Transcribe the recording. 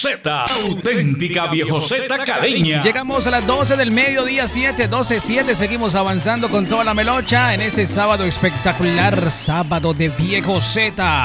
Z, auténtica viejoceta caleña. Llegamos a las 12 del mediodía, 12:07. Seguimos avanzando con toda la melocha en ese sábado espectacular, sábado de Viejo Z.